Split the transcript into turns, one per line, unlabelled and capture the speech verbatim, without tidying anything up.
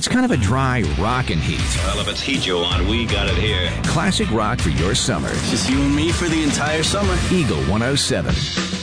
It's kind of a dry, rockin' heat.
Well, if it's heat you want, we got it here.
Classic rock for your summer.
Just you and me for the entire summer.
Eagle one oh seven.